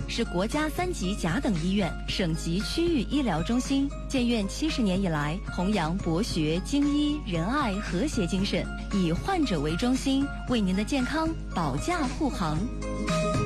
是国家3级甲等医院、省级区域医疗中心。建院70年以来，弘扬博学、精医、仁爱、和谐精神，以患者为中心，为您的健康保驾护航。